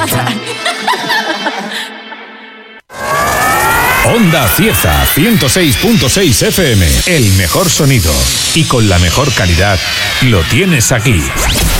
matar. Onda Cieza 106.6 FM. El mejor sonido y con la mejor calidad lo tienes aquí.